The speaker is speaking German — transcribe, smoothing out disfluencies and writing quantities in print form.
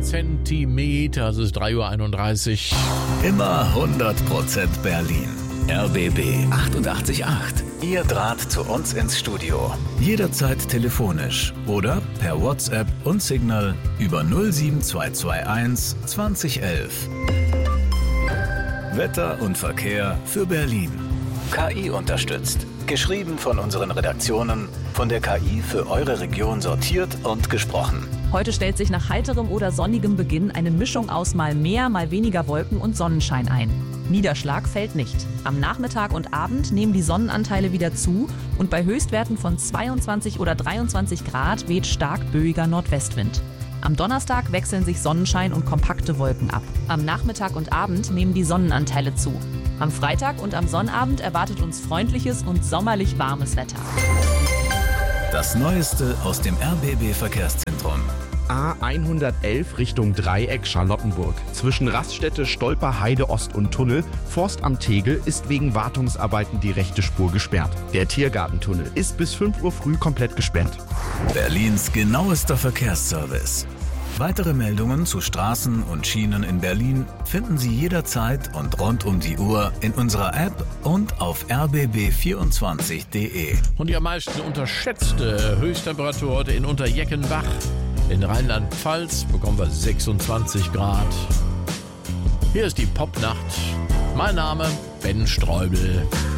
Zentimeter. Es ist 3:31 Uhr. Immer 100% Berlin. RBB 88.8. Ihr Draht zu uns ins Studio. Jederzeit telefonisch oder per WhatsApp und Signal über 07221 2011. Wetter und Verkehr für Berlin. KI unterstützt. Geschrieben von unseren Redaktionen, von der KI für eure Region sortiert und gesprochen. Heute stellt sich nach heiterem oder sonnigem Beginn eine Mischung aus mal mehr, mal weniger Wolken und Sonnenschein ein. Niederschlag fällt nicht. Am Nachmittag und Abend nehmen die Sonnenanteile wieder zu und bei Höchstwerten von 22 oder 23 Grad weht stark böiger Nordwestwind. Am Donnerstag wechseln sich Sonnenschein und kompakte Wolken ab. Am Nachmittag und Abend nehmen die Sonnenanteile zu. Am Freitag und am Sonnabend erwartet uns freundliches und sommerlich warmes Wetter. Das Neueste aus dem RBB-Verkehrszentrum. A111 Richtung Dreieck Charlottenburg. Zwischen Raststätte, Stolper, Heide Ost und Tunnel, Forst am Tegel, ist wegen Wartungsarbeiten die rechte Spur gesperrt. Der Tiergartentunnel ist bis 5 Uhr früh komplett gesperrt. Berlins genauester Verkehrsservice. Weitere Meldungen zu Straßen und Schienen in Berlin finden Sie jederzeit und rund um die Uhr in unserer App und auf rbb24.de. Und die am meisten unterschätzte Höchsttemperatur heute in Unterjeckenbach. In Rheinland-Pfalz bekommen wir 26 Grad. Hier ist die Popnacht. Mein Name Ben Streubel.